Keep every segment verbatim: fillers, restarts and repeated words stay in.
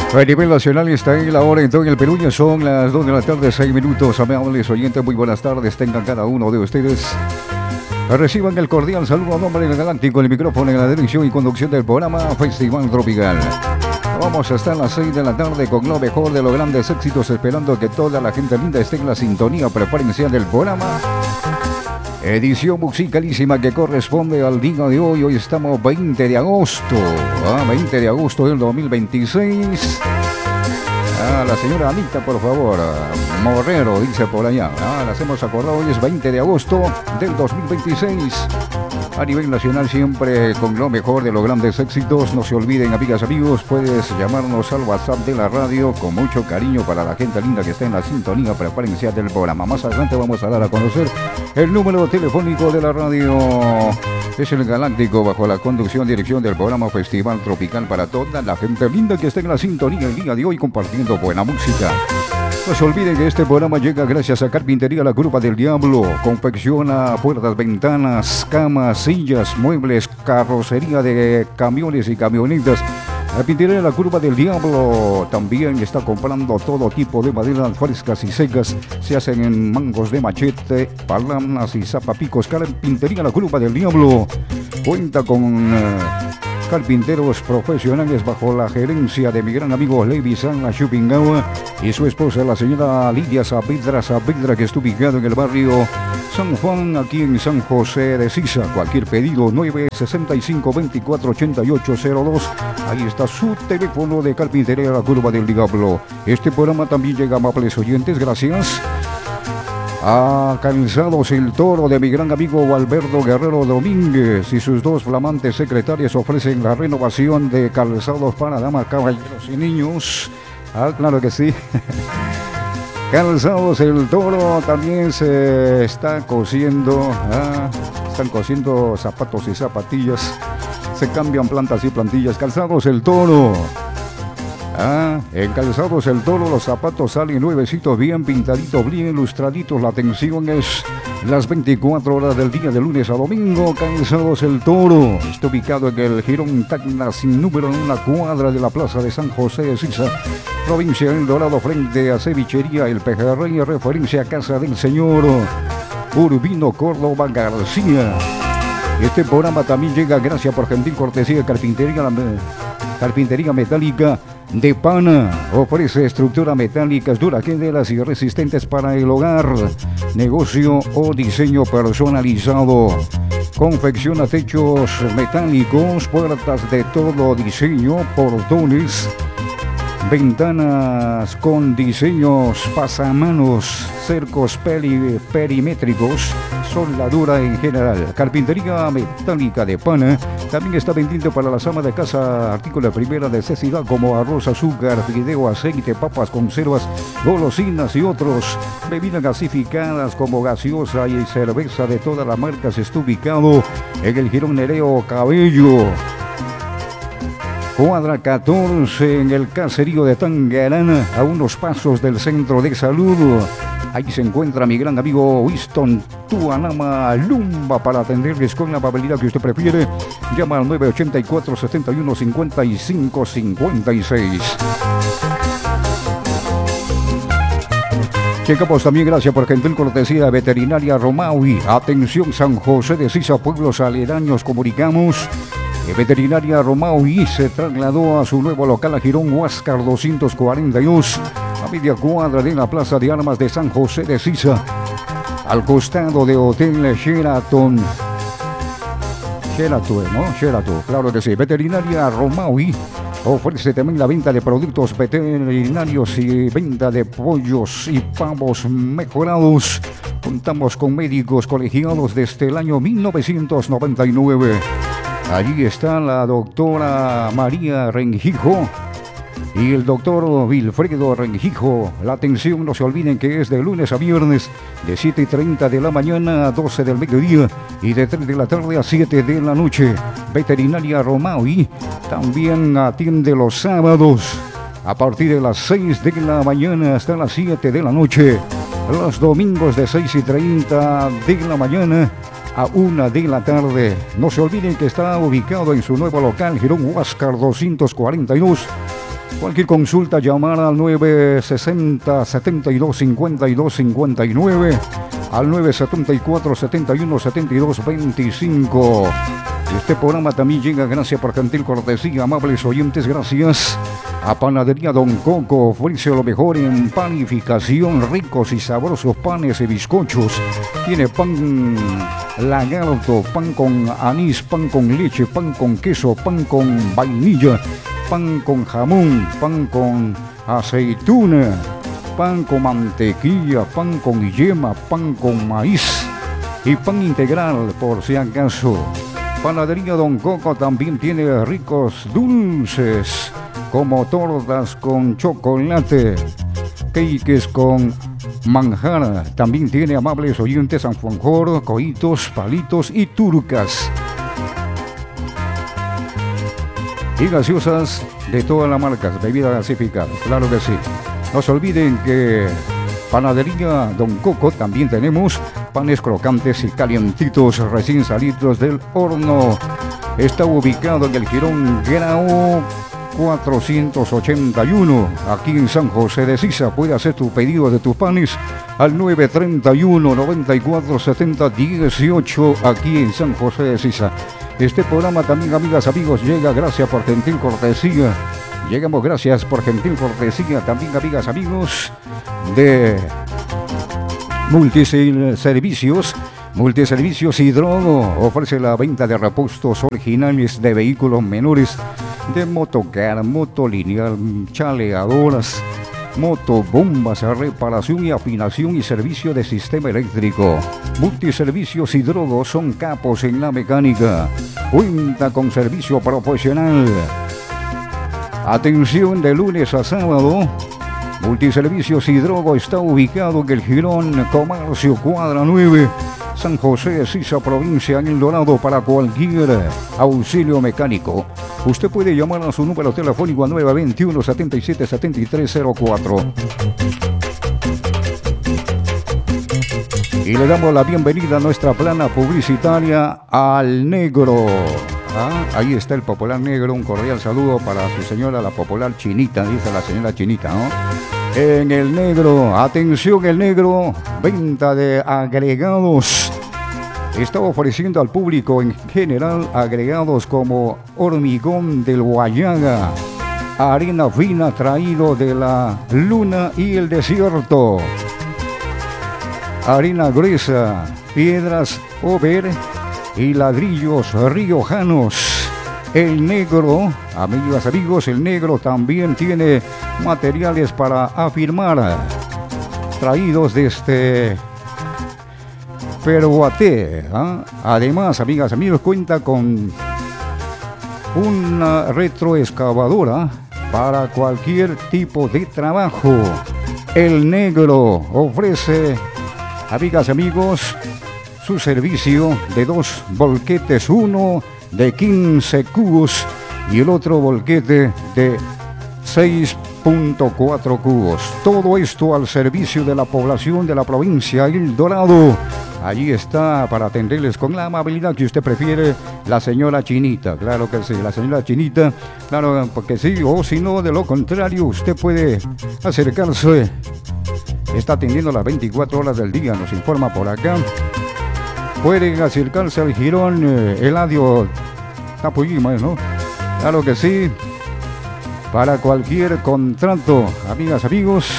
A nivel nacional está en la hora en todo el Perú, ya son las dos de la tarde, seis minutos. Amables oyentes, muy buenas tardes tengan cada uno de ustedes. Reciban el cordial saludo a nombre del Galáctico, el micrófono en la dirección y conducción del programa Festival Tropical. Vamos hasta las seis de la tarde con lo mejor de los grandes éxitos, esperando que toda la gente linda esté en la sintonía preferencial del programa. Edición musicalísima que corresponde al día de hoy. Hoy estamos veinte de agosto, ¿ah? veinte de agosto del dos mil veintiséis. Ah, la señora Anita, por favor, Morrero, dice por allá. Ah, las hemos acordado, hoy es veinte de agosto del dos mil veintiséis. A nivel nacional siempre con lo mejor de los grandes éxitos. No se olviden, amigas, amigos, puedes llamarnos al WhatsApp de la radio con mucho cariño para la gente linda que está en la sintonía preferencial del programa. Más adelante vamos a dar a conocer el número telefónico de la radio. Es el Galáctico, bajo la conducción y dirección del programa Festival Tropical, para toda la gente linda que está en la sintonía el día de hoy compartiendo buena música. No se olviden que este programa llega gracias a Carpintería La Curva del Diablo. Confecciona puertas, ventanas, camas, sillas, muebles, carrocería de camiones y camionetas. Carpintería La Curva del Diablo también está comprando todo tipo de maderas frescas y secas. Se hacen en mangos de machete, palanas y zapapicos. Carpintería La Curva del Diablo cuenta con Uh, carpinteros profesionales bajo la gerencia de mi gran amigo Levi San Chupingawa y su esposa, la señora Lidia Saavedra Saavedra, que está ubicado en el barrio San Juan, aquí en San José de Sisa. Cualquier pedido, nueve sesenta y cinco, veinticuatro ochenta y ocho cero dos. Ahí está su teléfono de Carpintería La Curva del Diablo. Este programa también llega a amables oyentes gracias a Calzados El Toro de mi gran amigo Alberto Guerrero Domínguez y sus dos flamantes secretarias ofrecen la renovación de calzados para damas, caballeros y niños. Ah, claro que sí. Calzados El Toro también se está cosiendo, ah, están cosiendo zapatos y zapatillas. Se cambian plantas y plantillas. Calzados El Toro. Ah, en Calzados El Toro los zapatos salen nuevecitos, bien pintaditos, bien ilustraditos. La atención es las veinticuatro horas del día, de lunes a domingo. Calzados El Toro está ubicado en el Jirón Tacna sin número, en una cuadra de la plaza de San José de Sisa, provincia del Dorado, frente a Cevichería El Pejerrey, referencia a casa del señor Urbino Córdoba García. Este programa también llega gracias por gentil cortesía de Carpintería, la Carpintería Metálica de Pana. Ofrece estructura metálicas duraderas y resistentes para el hogar, negocio o diseño personalizado. Confecciona techos metálicos, puertas de todo diseño, portones, ventanas con diseños pasamanos, cercos peri perimétricos, soldadura en general. Carpintería Metálica de Pana también está vendiendo para las amas de casa artículos de primera necesidad como arroz, azúcar, fideo, aceite, papas, conservas, golosinas y otros. Bebidas gasificadas como gaseosa y cerveza de todas las marcas. Está ubicado en el Jirón Nereo Cabello, cuadra catorce, en el caserío de Tangarana, a unos pasos del centro de salud. Ahí se encuentra mi gran amigo Winston Tuanama Lumba para atenderles con la amabilidad que usted prefiere. Llama al nueve ochenta y cuatro, setenta y uno, cincuenta y cinco, cincuenta y seis. Llegamos también gracias por gentil cortesía de Veterinaria Romaui. Atención San José de Sisa, pueblos aledaños, comunicamos. Veterinaria Romaui se trasladó a su nuevo local a Jirón Huáscar doscientos cuarenta y dos, a media cuadra de la Plaza de Armas de San José de Sisa, al costado de Hotel Sheraton. Sheraton, ¿no? Sheraton, claro que sí. Veterinaria Romaui ofrece también la venta de productos veterinarios y venta de pollos y pavos mejorados. Contamos con médicos colegiados desde el año mil novecientos noventa y nueve. Allí está la doctora María Rengijo y el doctor Wilfredo Rengijo. La atención, no se olviden que es de lunes a viernes, de siete y treinta de la mañana a doce del mediodía y de tres de la tarde a siete de la noche. Veterinaria Romaui también atiende los sábados a partir de las seis de la mañana hasta las siete de la noche. Los domingos de seis y treinta de la mañana a una de la tarde. No se olviden que está ubicado en su nuevo local, Jirón Huáscar doscientos cuarenta y dos, Cualquier consulta, llamar al nueve sesenta, setenta y dos, cincuenta y dos, cincuenta y nueve, al nueve setenta y cuatro, setenta y uno, setenta y dos, veinticinco. Este programa también llega gracias por gentil cortesía, amables oyentes, gracias a Panadería Don Coco. Ofrece lo mejor en panificación, ricos y sabrosos panes y bizcochos. Tiene pan lagarto, pan con anís, pan con leche, pan con queso, pan con vainilla, pan con jamón, pan con aceituna, pan con mantequilla, pan con yema, pan con maíz y pan integral por si acaso. Panadería Don Coco también tiene ricos dulces como tortas con chocolate, cakes con manjar. También tiene, amables oyentes, alfajor, cohitos, palitos y turcas. Y gaseosas de todas las marcas, bebidas gasificadas, claro que sí. No se olviden que Panadería Don Coco también tenemos panes crocantes y calientitos recién salidos del horno. Está ubicado en el Jirón Grau cuatrocientos ochenta y uno, aquí en San José de Sisa. Puede hacer tu pedido de tus panes al nueve treinta y uno, noventa y cuatro, setenta, dieciocho, aquí en San José de Sisa. Este programa también, amigas, amigos, llega gracias por gentil cortesía. Llegamos gracias por gentil cortesía también, amigas, amigos, de Multiservicios. Multiservicios Hidrogo ofrece la venta de repuestos originales de vehículos menores, de motocar, motolineal, chaleadoras, motobombas, reparación y afinación y servicio de sistema eléctrico. Multiservicios Hidrogo son capos en la mecánica. Cuenta con servicio profesional. Atención, de lunes a sábado. Multiservicios Hidrogo está ubicado en el Jirón Comercio Cuadra nueve, San José de Sisa, provincia de El Dorado. Para cualquier auxilio mecánico, usted puede llamar a su número telefónico al nueve veintiuno, setenta y siete, setenta y tres cero cuatro. Y le damos la bienvenida a nuestra plana publicitaria al Negro. Ah, ahí está el Popular Negro. Un cordial saludo para su señora, la Popular Chinita, dice la señora Chinita, ¿no? En el Negro, atención, el Negro, venta de agregados. Está ofreciendo al público en general agregados como hormigón del Guayaga, arena fina traído de la luna y el desierto, arena gruesa, piedras over y ladrillos riojanos. El Negro, amigas, amigos, el Negro también tiene materiales para afirmar, traídos desde Peruaté. ¿eh? Además, amigas, amigos, cuenta con una retroexcavadora para cualquier tipo de trabajo. El Negro ofrece, amigas, amigos, su servicio de dos volquetes, uno de quince cubos y el otro volquete de seis punto cuatro cubos. Todo esto al servicio de la población de la provincia de El Dorado. Allí está para atenderles con la amabilidad que usted prefiere la señora Chinita. Claro que sí, la señora Chinita, claro, porque sí, o si no, de lo contrario, usted puede acercarse. Está atendiendo las veinticuatro horas del día, nos informa por acá. Pueden acercarse al Jirón eh, Eladio Tapuyima, ¿no? Claro que sí. Para cualquier contrato, amigas, amigos,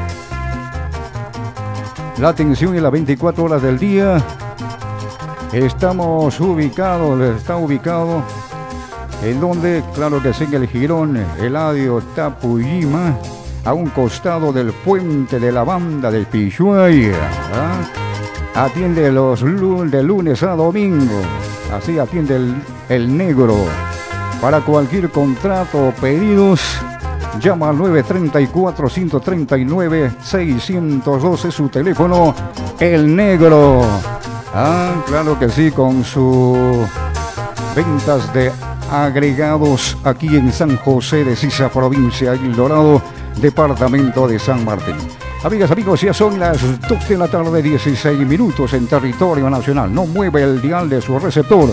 la atención en las veinticuatro horas del día. Estamos ubicados, está ubicado en donde, claro que sí, en el Jirón Eladio Tapuyima, a un costado del puente de la banda del Pichuay. ¿Ah? Atiende los de lunes a domingo. Así atiende el, el Negro. Para cualquier contrato o pedidos, llama al nueve treinta y cuatro, ciento treinta y nueve, seiscientos doce, su teléfono, el Negro. Ah, claro que sí, con sus ventas de agregados aquí en San José de Sisa, provincia de El Dorado, departamento de San Martín. Amigas, amigos, ya son las dos de la tarde, dieciséis minutos en territorio nacional. No mueve el dial de su receptor.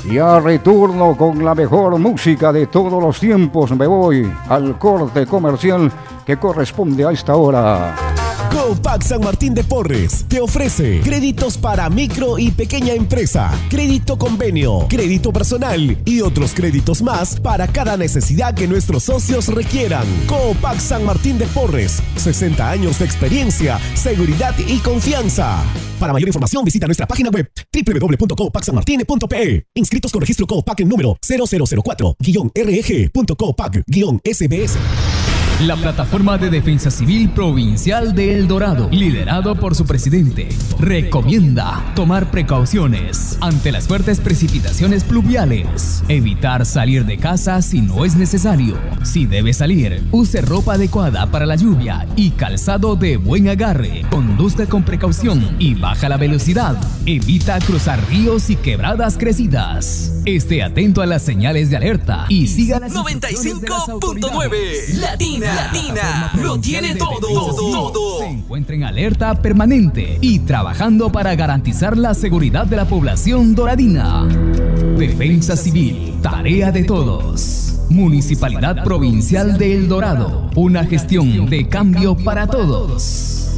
Ya retorno con la mejor música de todos los tiempos. Me voy al corte comercial que corresponde a esta hora. Copac San Martín de Porres te ofrece créditos para micro y pequeña empresa, crédito convenio, crédito personal y otros créditos más para cada necesidad que nuestros socios requieran. Copac San Martín de Porres, sesenta años de experiencia, seguridad y confianza. Para mayor información visita nuestra página web doble u doble u doble u punto copac san martin punto p e. Inscritos con registro Copac en número cero cero cero cuatro guion R E G punto copac guion S B S. La plataforma de defensa civil provincial de El Dorado, liderado por su presidente, recomienda tomar precauciones ante las fuertes precipitaciones pluviales, evitar salir de casa si no es necesario. Si debe salir, use ropa adecuada para la lluvia y calzado de buen agarre. Conduzca con precaución y baja la velocidad. Evita cruzar ríos y quebradas crecidas. Esté atento a las señales de alerta y siga las noventa y cinco punto nueve Latina. Latina, lo tiene todo, todo, todo. Se encuentra en alerta permanente y trabajando para garantizar la seguridad de la población doradina. Defensa Civil, tarea de todos. Municipalidad Provincial de El Dorado, una gestión de cambio para todos.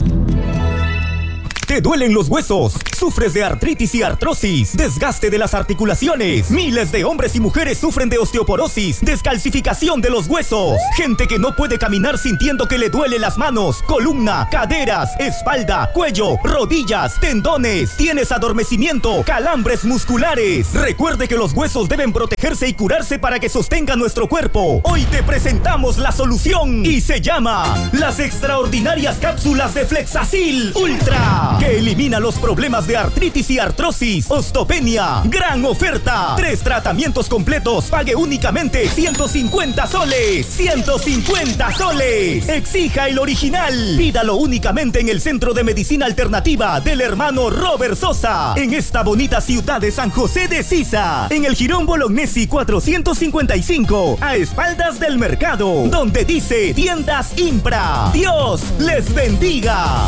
¿Te duelen los huesos? ¿Sufres de artritis y artrosis? ¿Desgaste de las articulaciones? Miles de hombres y mujeres sufren de osteoporosis, descalcificación de los huesos. Gente que no puede caminar sintiendo que le duele las manos, columna, caderas, espalda, cuello, rodillas, tendones. Tienes adormecimiento, calambres musculares. Recuerde que los huesos deben protegerse y curarse para que sostengan nuestro cuerpo. Hoy te presentamos la solución y se llama las extraordinarias cápsulas de Flexacil Ultra, que elimina los problemas de artritis y artrosis. Osteopenia, gran oferta. Tres tratamientos completos, pague únicamente ciento cincuenta soles. ciento cincuenta soles. Exija el original. Pídalo únicamente en el Centro de Medicina Alternativa del hermano Robert Sosa, en esta bonita ciudad de San José de Sisa, en el Jirón Bolognesi cuatrocientos cincuenta y cinco, a espaldas del mercado, donde dice Tiendas Impra. Dios les bendiga.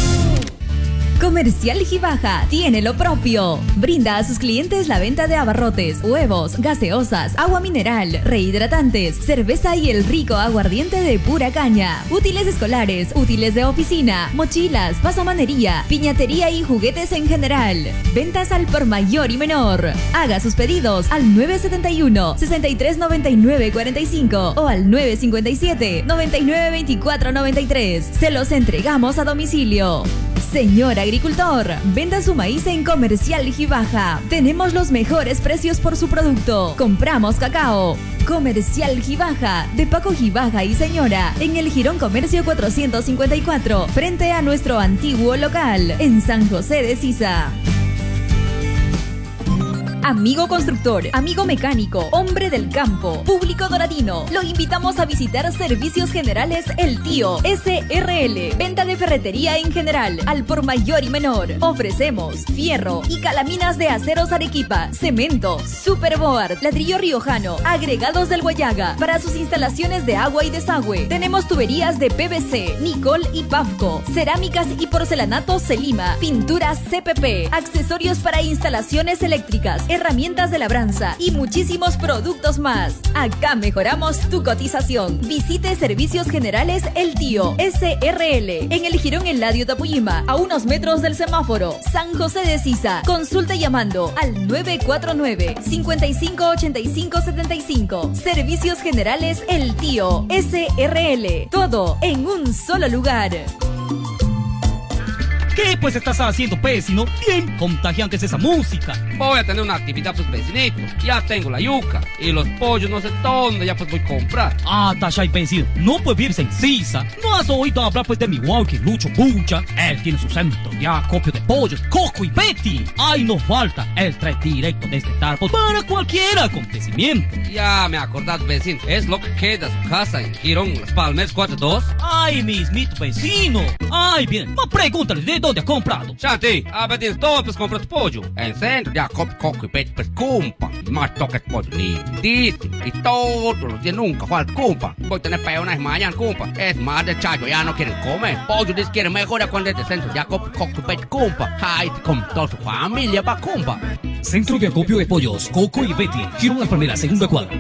Comercial Gibaja tiene lo propio. Brinda a sus clientes la venta de abarrotes, huevos, gaseosas, agua mineral, rehidratantes, cerveza y el rico aguardiente de pura caña. Útiles escolares, útiles de oficina, mochilas, pasamanería, piñatería y juguetes en general. Ventas al por mayor y menor. Haga sus pedidos al nueve siete uno, seis tres nueve nueve cuatro cinco o al nueve cinco siete, nueve nueve dos cuatro nueve tres. Se los entregamos a domicilio. Señor agricultor, venda su maíz en Comercial Gibaja. Tenemos los mejores precios por su producto. Compramos cacao. Comercial Gibaja, de Paco Gibaja y Señora, en el Jirón Comercio cuatrocientos cincuenta y cuatro, frente a nuestro antiguo local, en San José de Sisa. Amigo constructor, amigo mecánico, hombre del campo, público doradino, lo invitamos a visitar Servicios Generales El Tío, S R L, venta de ferretería en general, al por mayor y menor. Ofrecemos fierro y calaminas de aceros Arequipa, cemento, superboard, ladrillo riojano, agregados del Guayaga, para sus instalaciones de agua y desagüe. Tenemos tuberías de P V C, Nicol y Pavco, cerámicas y porcelanatos Celima, pinturas C P P, accesorios para instalaciones eléctricas, herramientas de labranza y muchísimos productos más. Acá mejoramos tu cotización. Visite Servicios Generales El Tío, S R L, en el Jirón Eladio Tapuyima, a unos metros del semáforo, San José de Sisa. Consulte llamando al nueve cuatro nueve, cinco cinco ocho cinco siete cinco. Servicios Generales El Tío, S R L. Todo en un solo lugar. ¿Qué pues estás haciendo, vecino? Bien contagiante es esa música. Voy a tener una actividad, pues, vecinito. Ya tengo la yuca y los pollos no sé dónde, ya pues voy a comprar. Ah, Tashay, vecino, no puedes vivirse en Sisa. ¿No has oído hablar pues de mi walkie Lucho Bucha? Él tiene su centro de acopio de pollos, Coco y Betty. Ay, no falta, él trae directo desde Tarpo para cualquier acontecimiento. Ya me acordás, vecino, es lo que queda su casa en Girón, Las Palmeras cuarenta y dos. Ay, mismito vecino. Ay, bien, más pregúntale de dónde ha comprado. Shanti, a ver, tienes todo, pues compras pollo. En centro, ya compro Coco y Betty, pues cumpa. Más toques pollo limpito y todos los días nunca falta cumpa. Voy a tener peonas mañana, cumpa. Es más de chayo, ya no quieren comer. Pollo les quieren mejorar cuando es de centro, ya compro Coco y Betty, cumpa. Ay, con toda su familia va cumpa. Centro de acopio de pollos, Coco y Betty. Girón La Palmera, segunda cuadra.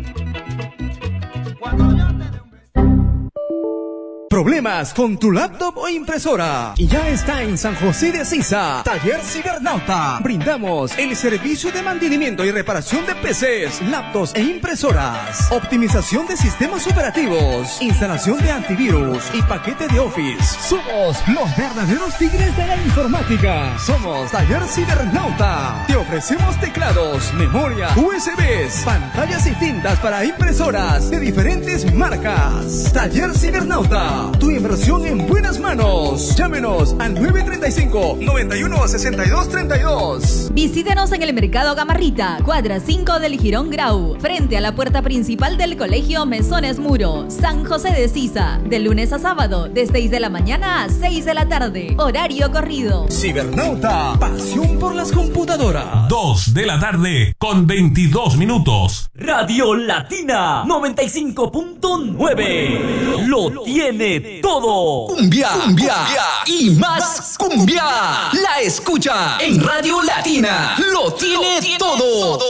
¿Problemas con tu laptop o impresora? Y ya está en San José de Sisa, Taller Cibernauta. Brindamos el servicio de mantenimiento y reparación de P Cs, laptops e impresoras. Optimización de sistemas operativos, instalación de antivirus y paquete de Office. Somos los verdaderos tigres de la informática. Somos Taller Cibernauta. Te ofrecemos teclados, memoria, U S Bs, pantallas y tintas para impresoras de diferentes marcas. Taller Cibernauta. Tu inversión en buenas manos. Llámenos al nueve tres cinco, nueve uno, seis dos tres dos. Visítenos en el Mercado Gamarrita, cuadra cinco del Girón Grau, frente a la puerta principal del Colegio Mesones Muro, San José de Sisa, de lunes a sábado, de seis de la mañana a seis de la tarde, horario corrido. Cibernauta, pasión por las computadoras. dos de la tarde con veintidós minutos. Radio Latina noventa y cinco punto nueve. Lo tiene todo. Cumbia, cumbia, cumbia y más cumbia. La escucha en Radio Latina. Lo tiene, Lo tiene todo. todo.